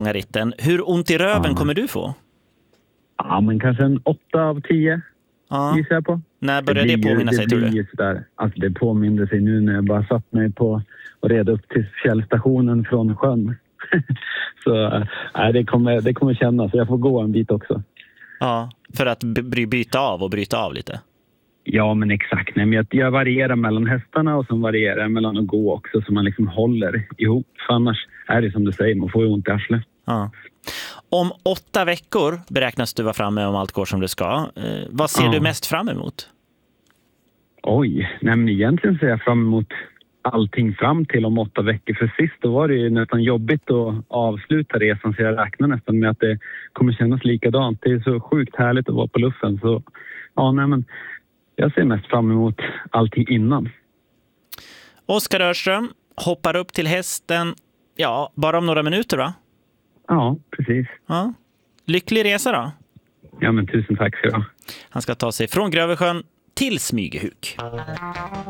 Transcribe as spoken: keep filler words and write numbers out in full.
ritten. Hur ont i röven Ja. kommer du få? Ja, men kanske en åtta av tio Ja. gissar jag på. När börjar det, blir ju- påminna sig, det tror blir du? ju sådär, alltså det påminner sig nu när jag bara satt mig på och red upp till fjällstationen från sjön. Så nej, det, kommer, det kommer kännas. Jag får gå en bit också. Ja, för att by- byta av och bryta av lite. Ja, men exakt. Nej, men jag, jag varierar mellan hästarna och så varierar jag mellan att gå också så man liksom håller ihop. För annars är det som du säger, man får ju ont i arslet. Ja. Om åtta veckor beräknas du vara framme om allt går som det ska. Eh, vad ser Ja. du mest fram emot? Oj, nej men egentligen ser jag fram emot allting fram till om åtta veckor. För sist då var det ju nästan jobbigt att avsluta resan så jag räknar nästan med att det kommer kännas likadant. Det är så sjukt härligt att vara på luffen. Så ja, nej men jag ser mest fram emot allting innan. Oskar Örström hoppar upp till hästen, ja, bara om några minuter, va? Ja, precis. Ja. Lycklig resa då. Ja, men tusen tack för det. Han ska ta sig från Grövelsjön till Smygehuk.